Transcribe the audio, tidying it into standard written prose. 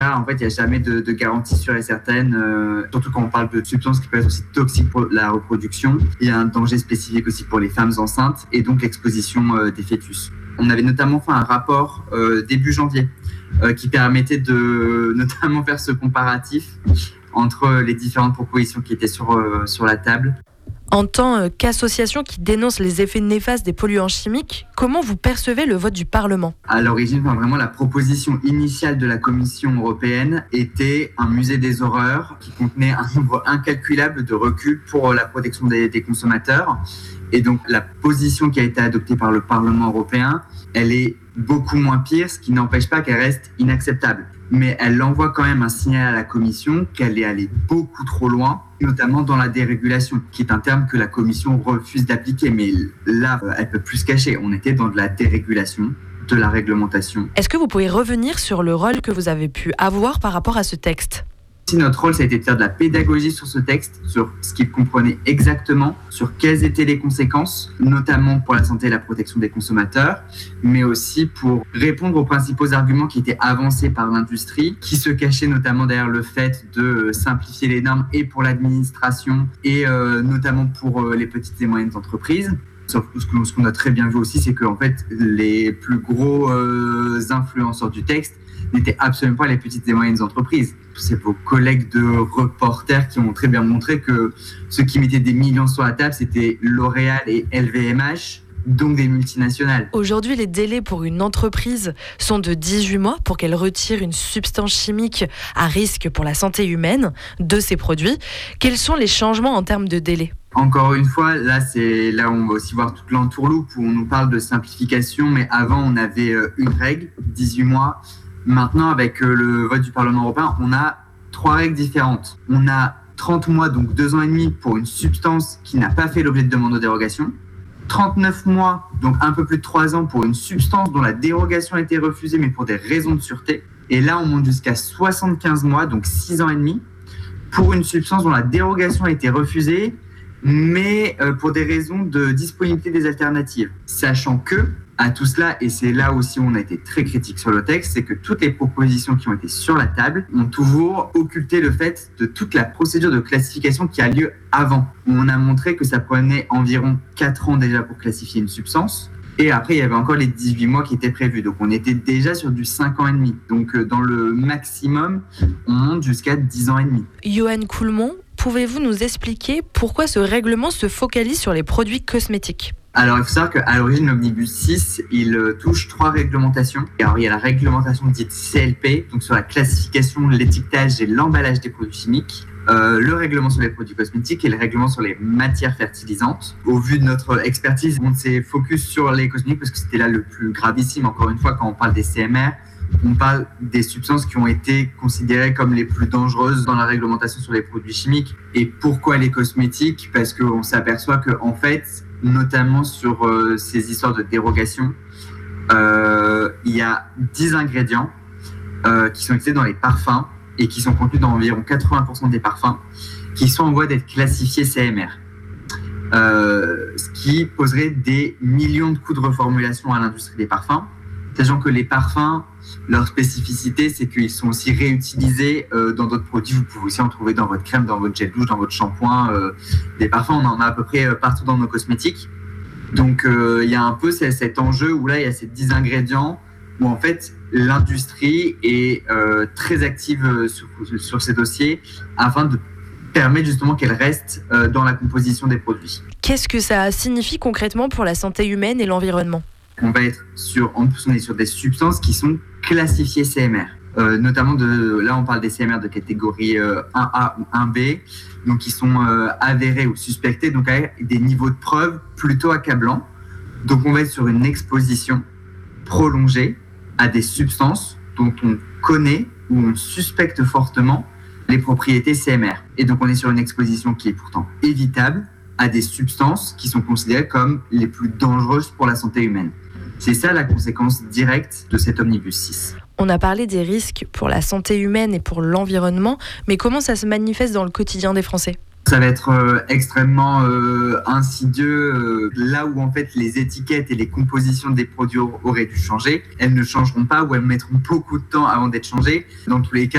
Là, en fait, il n'y a jamais de garantie sûre et certaine, surtout quand on parle de substances qui peuvent être aussi toxiques pour la reproduction. Il y a un danger spécifique aussi pour les femmes enceintes et donc l'exposition des fœtus. On avait notamment fait un rapport début janvier qui permettait de notamment faire ce comparatif entre les différentes propositions qui étaient sur la table. En tant qu'association qui dénonce les effets néfastes des polluants chimiques, comment vous percevez le vote du Parlement ? À l'origine, vraiment, la proposition initiale de la Commission européenne était un musée des horreurs qui contenait un nombre incalculable de reculs pour la protection des consommateurs. Et donc, la position qui a été adoptée par le Parlement européen, elle est beaucoup moins pire, ce qui n'empêche pas qu'elle reste inacceptable. Mais elle envoie quand même un signal à la Commission qu'elle est allée beaucoup trop loin, notamment dans la dérégulation, qui est un terme que la Commission refuse d'appliquer. Mais là, elle peut plus se cacher. On était dans de la dérégulation, de la réglementation. Est-ce que vous pouvez revenir sur le rôle que vous avez pu avoir par rapport à ce texte ? Notre rôle, ça a été de faire de la pédagogie sur ce texte, sur ce qu'il comprenait exactement, sur quelles étaient les conséquences, notamment pour la santé et la protection des consommateurs, mais aussi pour répondre aux principaux arguments qui étaient avancés par l'industrie, qui se cachaient notamment derrière le fait de simplifier les normes et pour l'administration et notamment pour les petites et moyennes entreprises. Sauf que ce qu'on a très bien vu aussi, c'est qu'en fait, les plus gros influenceurs du texte n'étaient absolument pas les petites et moyennes entreprises. C'est vos collègues de reporters qui ont très bien montré que ceux qui mettaient des millions sur la table, c'était L'Oréal et LVMH, donc des multinationales. Aujourd'hui, les délais pour une entreprise sont de 18 mois pour qu'elle retire une substance chimique à risque pour la santé humaine de ses produits. Quels sont les changements en termes de délai ? Encore une fois, là où on va aussi voir toute l'entourloupe où on nous parle de simplification, mais avant on avait une règle, 18 mois. Maintenant, avec le vote du Parlement européen, on a 3 règles différentes. On a 30 mois, donc 2 ans et demi pour une substance qui n'a pas fait l'objet de demande de dérogation. 39 mois, donc un peu plus de 3 ans pour une substance dont la dérogation a été refusée, mais pour des raisons de sûreté. Et là, on monte jusqu'à 75 mois, donc 6 ans et demi, pour une substance dont la dérogation a été refusée, mais pour des raisons de disponibilité des alternatives. Sachant que, à tout cela, et c'est là aussi où on a été très critique sur le texte, c'est que toutes les propositions qui ont été sur la table ont toujours occulté le fait de toute la procédure de classification qui a lieu avant. On a montré que ça prenait environ 4 ans déjà pour classifier une substance. Et après, il y avait encore les 18 mois qui étaient prévus. Donc, on était déjà sur du 5 ans et demi. Donc, dans le maximum, on monte jusqu'à 10 ans et demi. Johan Coulmont, pouvez-vous nous expliquer pourquoi ce règlement se focalise sur les produits cosmétiques ? Alors, il faut savoir qu'à l'origine, l'Omnibus 6, il touche 3 réglementations. Alors, il y a la réglementation dite CLP, donc sur la classification, l'étiquetage et l'emballage des produits chimiques. Le règlement sur les produits cosmétiques et le règlement sur les matières fertilisantes. Au vu de notre expertise, on s'est focus sur les cosmétiques parce que c'était là le plus gravissime. Encore une fois, quand on parle des CMR, on parle des substances qui ont été considérées comme les plus dangereuses dans la réglementation sur les produits chimiques. Et pourquoi les cosmétiques ? Parce qu'on s'aperçoit qu'en fait, notamment sur ces histoires de dérogation, il y a 10 ingrédients qui sont utilisés dans les parfums et qui sont contenus dans environ 80% des parfums qui sont en voie d'être classifiés CMR. Ce qui poserait des millions de coûts de reformulation à l'industrie des parfums, sachant que les parfums, leur spécificité, c'est qu'ils sont aussi réutilisés dans d'autres produits. Vous pouvez aussi en trouver dans votre crème, dans votre gel douche, dans votre shampoing. Des parfums, on en a à peu près partout dans nos cosmétiques. Donc, il y a un peu cet enjeu où là, il y a ces 10 ingrédients où en fait, l'industrie est très active sur ces dossiers afin de permettre justement qu'elle reste dans la composition des produits. Qu'est-ce que ça signifie concrètement pour la santé humaine et l'environnement ? On va être en plus, on est sur des substances qui sont classifiées CMR. Notamment, là, on parle des CMR de catégorie 1A ou 1B, donc qui sont avérés ou suspectés, donc avec des niveaux de preuve plutôt accablants. Donc, on va être sur une exposition prolongée à des substances dont on connaît ou on suspecte fortement les propriétés CMR. Et donc, on est sur une exposition qui est pourtant évitable à des substances qui sont considérées comme les plus dangereuses pour la santé humaine. C'est ça la conséquence directe de cet Omnibus 6. On a parlé des risques pour la santé humaine et pour l'environnement, mais comment ça se manifeste dans le quotidien des Français ? Ça va être extrêmement insidieux. Là où en fait les étiquettes et les compositions des produits auraient dû changer, elles ne changeront pas ou elles mettront beaucoup de temps avant d'être changées. Dans tous les cas,